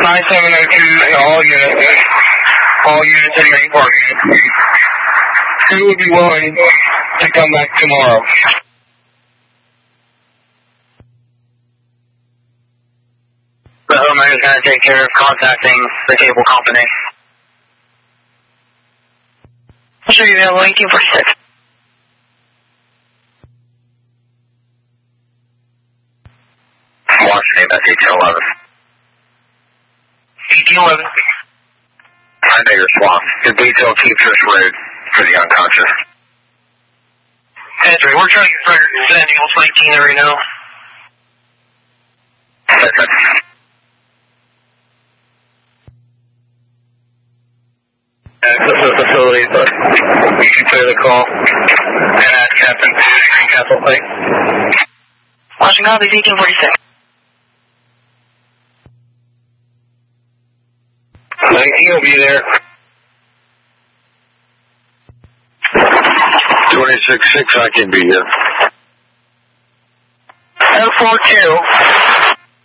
9702, all units in main parking. Who would be willing to come back tomorrow? The homeowner is going to take care of contacting the cable company. I'll show you that 1846. Washington, that's 1811. 1811. I know you're swamped. The detail keeps us road for the unconscious. That's right. We're trying to get Frederick and Daniels 19 right now. That's it. Access to the facility, but you can clear the call and ask Captain Castle-Plate. Washington, Copies 1846. 19 will be there. 26-6, I can be here. 042.